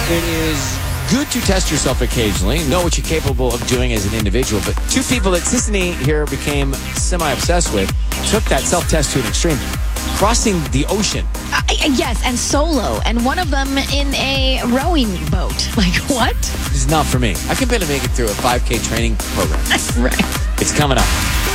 It is good to test yourself occasionally, know what you're capable of doing as an individual. But two people that Sisanie here became semi-obsessed with took that self-test to an extreme, crossing the ocean. Yes, and solo, and one of them in a rowing boat. Like, what? This is not for me. I can barely make it through a 5K training program. Right. It's coming up.